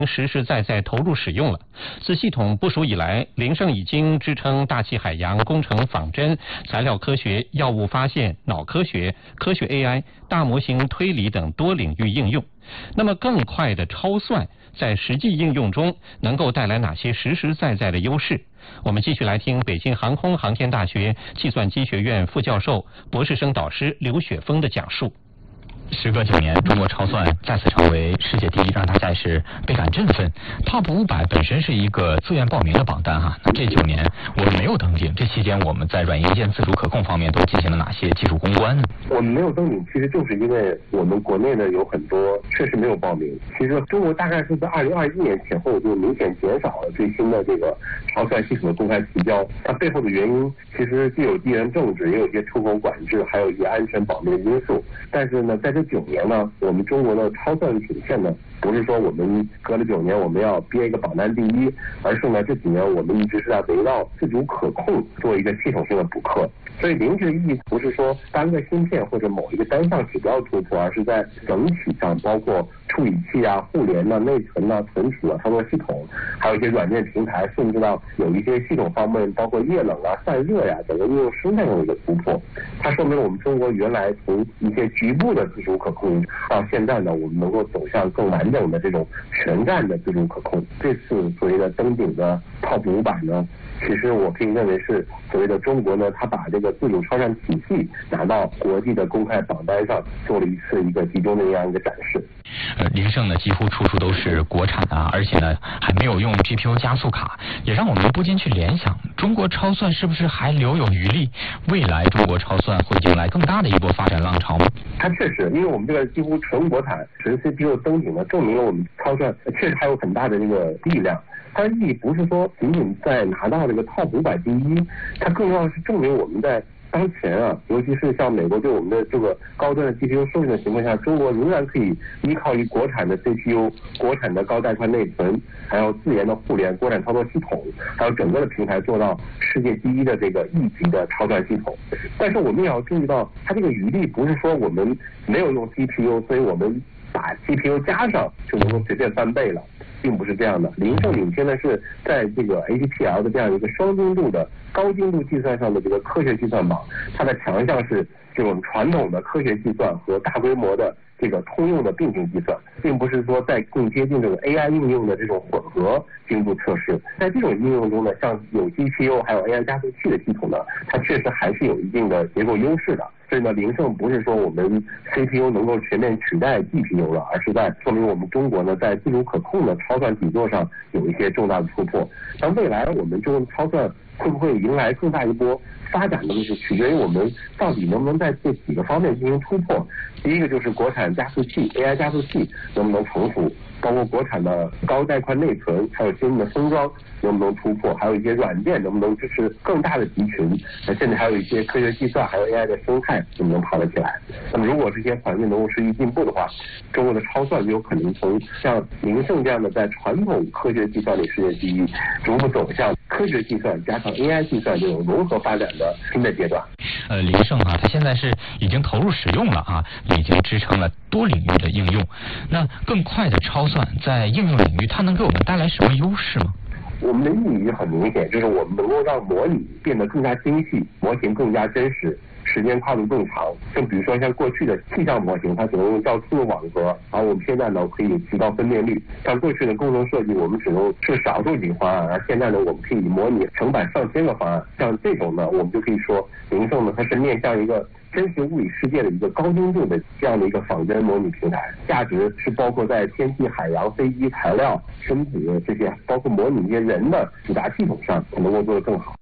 实实在在投入使用了。自系统部署以来，林胜已经支撑大气海洋、工程仿真、材料科学、药物发现、脑科学、科学 AI、大模型推理等多领域应用。那么更快的超算在实际应用中能够带来哪些实实在在的优势？我们继续来听北京航空航天大学计算机学院副教授、博士生导师刘雪峰的讲述。 时隔9年，中国超算再次成为世界第一，让大家是倍感振奋。Top 500本身是一个自愿报名的榜单哈，那这9年我们没有登顶，这期间我们在软硬件自主可控方面都进行了哪些技术攻关呢？ 我们没有登顶，其实就是因为我们国内呢有很多确实没有报名。其实中国大概是在2021年前后就明显减少了最新的这个超算系统的公开提交，它背后的原因其实既有地缘政治，也有一些出口管制，还有一些安全保密的因素。但是呢，在这9年呢，我们中国的超算的体现呢，不是说我们隔了9年我们要憋一个榜单第一，而是呢这几年我们一直是在围绕自主可控做一个系统性的补课。所以零的意义不是说单个芯片或者某一个单项指标突破，而是在整体上包括处理器啊、互联啊、内存啊、存储啊、操作系统，还有一些软件平台，甚至到有一些系统方面，包括液冷啊、散热呀，整个应用生态上的一个突破。它说明了我们中国原来从一些局部的自主可控，到现在呢，我们能够走向更完整的这种全站的自主可控。这次所谓的登顶的 Top 500呢，其实我可以认为是所谓的中国呢，它把这个自主超算体系拿到国际的公开榜单上，做了一个集中的这样一个展示。 林胜呢几乎处处都是国产啊，而且呢还没有用 GPU 加速卡，也让我们不禁去联想，中国超算是不是还留有余力？未来中国超算会迎来更大的一波发展浪潮吗？ 它确实，因为我们这个几乎纯国产、纯 CPU 登顶呢，证明了我们超算确实还有很大的这个力量。它的意义不是说仅仅在拿到这个 Top 500第一，它更重要的是证明我们在当前啊，尤其是像美国对我们的这个高端的 GPU 授权的情况下，中国仍然可以依靠于国产的 CPU、国产的高带宽内存，还有自研的互联、国产操作系统，还有整个的平台做到世界第一的这个1级的超算系统。但是我们也要注意到，它这个余力不是说我们没有用 GPU， 所以我们把 GPU 加上就能够随便翻倍了。并不是这样的，林胜领先的是在这个 HPL 的这样一个双精度的高精度计算上的这个科学计算榜，它的强项是这种传统的科学计算和大规模的这个通用的并行计算，并不是说在更接近这种 AI 应用的这种混合精度测试。在这种应用中呢，像有 GPU 还有 AI 加速器的系统呢，它确实还是有一定的结构优势的。所以呢，林胜不是说我们 CPU 能够全面取代 GPU 了，而是在说明我们中国呢在自主可控的超算底座上有一些重大的突破。那未来我们中国的超算会不会迎来更大一波发展呢？就是取决于我们到底能不能在这几个方面进行突破。第一个就是国产加速器 AI 加速器能不能成熟，包括国产的高带宽内存，还有新的封装能不能突破，还有一些软件能不能支持更大的集群，甚至还有一些科学计算还有 AI 的生态能不能跑得起来。那么如果这些环境能够持续进步的话，中国的超算就有可能从像林胜这样的在传统科学计算里世界第一，逐步走向科学计算加上 AI 计算这种融合发展的新的阶段。 林胜啊，他现在是已经投入使用了啊，已经支撑了多领域的应用。那更快的超算在应用领域，它能给我们带来什么优势吗？ 我们的意义很明显，就是我们能够让模拟变得更加精细，模型更加真实，时间跨度更长。就比如说像过去的气象模型，它只能用较粗的网格，而我们现在呢可以提高分辨率。像过去的工程设计，我们只能是少数几个方案，而现在呢我们可以模拟成百上千个方案。像这种呢，我们就可以说林胜呢它是面向一个真实物理世界的一个高精度的这样的一个仿真模拟平台，价值是包括在天气、海洋、飞机、材料、身体这些，包括模拟一些人的复杂系统上，能够做得更好。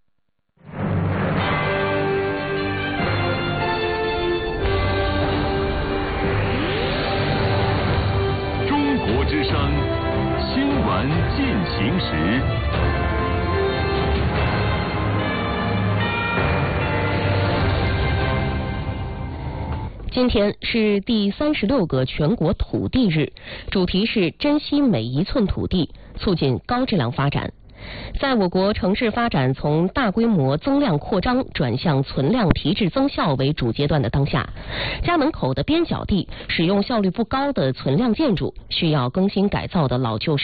中国之声新闻进行时。 今天是第36个全国土地日，主题是珍惜每一寸土地，促进高质量发展。在我国城市发展从大规模增量扩张转向存量提质增效为主阶段的当下，家门口的边角地、使用效率不高的存量建筑、需要更新改造的老旧